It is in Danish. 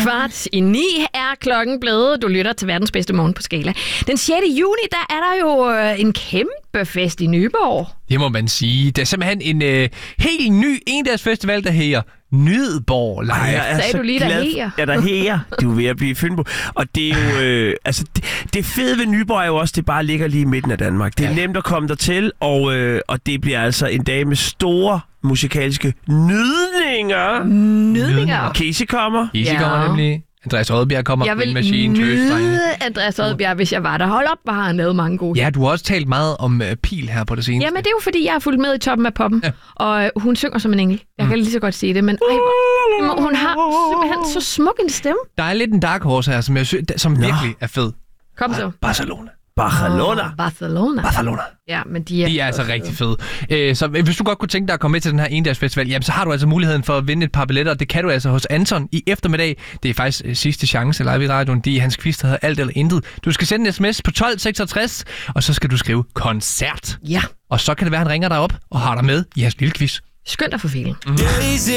8:45 er klokken blevet. Du lytter til verdens bedste morgen på skala. Den 6. juni, der er der jo en kæmpe fest i Nyborg. Det må man sige. Det er simpelthen en helt ny endagsfestival, der hedder Nyborg Live. Sagde du lige, der her? Ja, der her. Du er ved at blive Fynbo. Og det er jo... det fede ved Nyborg er jo også, det bare ligger lige i midten af Danmark. Det er nemt at komme dertil, og det bliver altså en dag med store musikalske nydninger. Nydninger? Casey kommer. Casey kommer nemlig. Andreas Oddbjerg kommer. Jeg vil nyde Andreas Oddbjerg, hvis jeg var der. Hold op, hvor har han lavet mange gode. Ja, du har også talt meget om Pil her på det seneste. Jamen, det er jo fordi, jeg har fulgt med i Toppen af Poppen, og hun synger som en engel. Jeg kan lige så godt sige det, men hun har simpelthen så smuk en stemme. Der er lidt en dark horse her, som virkelig er fed. Kom så. Barcelona. Ja, men de er altså rigtig fede. Så hvis du godt kunne tænke dig at komme med til den her endagsfestival, jamen så har du altså muligheden for at vinde et par billetter. Det kan du altså hos Anton i eftermiddag. Det er faktisk sidste chance live i radioen. Det er hans quiz, der hedder Alt eller Intet. Du skal sende en sms på 1266, og så skal du skrive koncert. Ja. Og så kan det være, han ringer dig op og har dig med i hans lille quiz. Skønt at få filen.